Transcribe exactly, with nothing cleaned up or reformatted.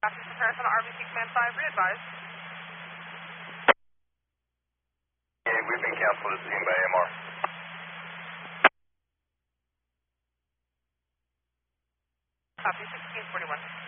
Officer Paris on R B C Command five, re-advise. Yeah, we've been canceled at scene by M R. Copy, sixteen forty-one.